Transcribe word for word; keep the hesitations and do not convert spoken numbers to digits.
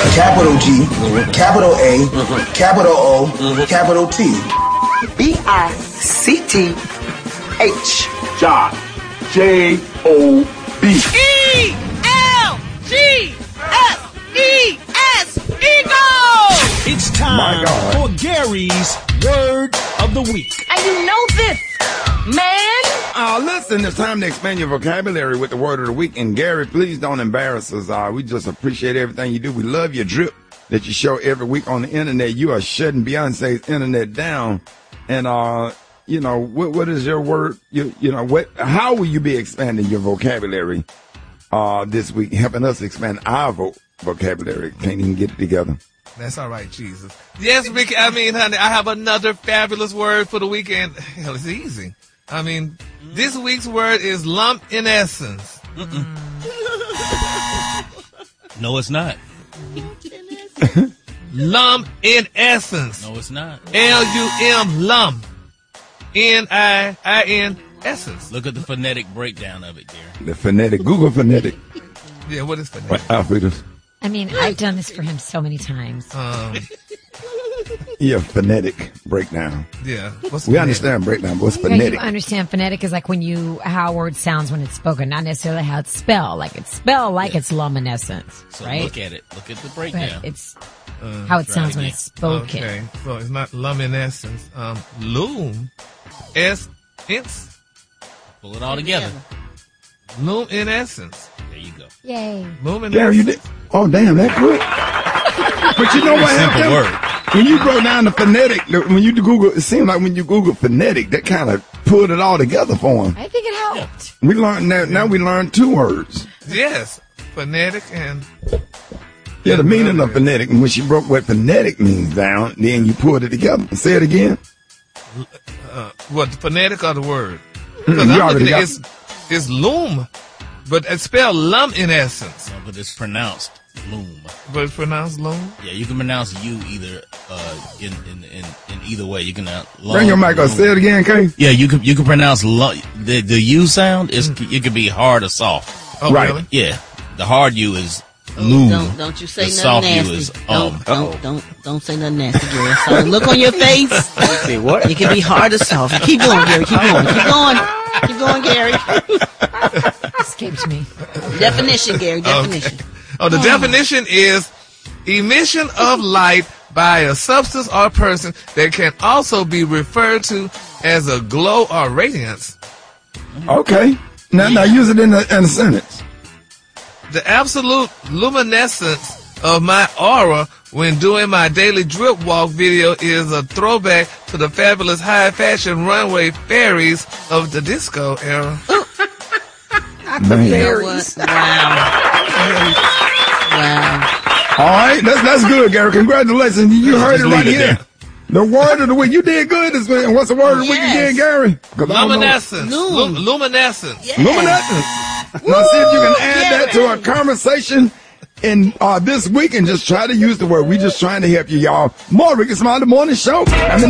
capital G, mm-hmm. capital A, mm-hmm. capital O, mm-hmm. capital T. B I C T H. Jot. J O B. E L G S E S. Eagle! It's time for Gary's Word of the Week. And you know this, man. Uh, listen, it's time to expand your vocabulary with the Word of the Week. And Gary, please don't embarrass us. Uh, we just appreciate everything you do. We love your drip that you show every week on the internet. You are shutting Beyonce's internet down. And, uh, you know, what, what is your word? You, you know, what? How will you be expanding your vocabulary uh, this week, helping us expand our vo- vocabulary? Can't even get it together. That's all right, Jesus. Yes, Ricky, I mean, honey, I have another fabulous word for the weekend. Hell, it's easy. I mean, mm. this week's word is lump in essence. Mm-mm. No, it's not. Lump in essence. No, it's not. L U M, lump. N I I N, essence. Look at the phonetic breakdown of it, Gary. The phonetic. Google phonetic. Yeah, what is phonetic? What, Alfredos? I mean, I've done this for him so many times. Um, yeah, phonetic breakdown. Yeah. What's we phonetic? understand breakdown, but what's Yeah, phonetic? you understand phonetic is like when you, how a word sounds when it's spoken, not necessarily how it's spelled. Like it's spelled like yeah. it's luminescence, so right? look at it. Look at the breakdown. But it's uh, how it sounds when it's spoken. Okay, so it's not luminescence. Um, loom, S, ins. Pull it all together. Loom in essence. There you go. Yay. Loom in Gary, you did. Oh, damn, that quick. But you know what Simple happened? word. When you broke down the phonetic, when you Google, it seemed like when you Google phonetic, that kind of pulled it all together for him. I think it helped. We learned now. Now we learned two words. Yes, phonetic and. Yeah, the meaning of phonetic. And when she broke what phonetic means down, then you pulled it together. Say it again. Uh, what, the phonetic or the word? Mm-hmm. Because I'm looking at got... it's, it's loom, but it's spelled lump in essence. No, but it's pronounced loom. But it's pronounced loom? Yeah, you can pronounce you either uh, in, in, in, in either way. You can uh, long, bring your mic up. Say it again, Kay. Yeah, you can you can pronounce lo- the the U sound is mm. it could be hard or soft. Oh, right. Really? Yeah, the hard U is loom. Don't don't you say the nothing soft nasty. U is don't um. don't, don't don't say nothing nasty, Gary. So look on your face. Say what? It can be hard or soft. Keep going, Gary. Keep going. Keep going. Keep going, Gary. Escaped me. Definition, Gary. Definition. Okay. Oh, the oh. definition is emission of light by a substance or person that can also be referred to as a glow or radiance. Okay. Now, now use it in a, in a sentence. The absolute luminescence of my aura when doing my daily drip walk video is a throwback to the fabulous high fashion runway fairies of the disco era. Fairies. Wow. Wow. All right, that's that's good, Gary. Congratulations. You heard it right here. The word of the week. You did good this week. And what's the word of the week again, Gary? Luminescence. Lum- luminescence. Yes. Luminescence. Now see if you can add yeah, that to our conversation in uh, this week and just try to use the word. We just trying to help you, y'all. More Ricky Smiley Morning Show. I mean,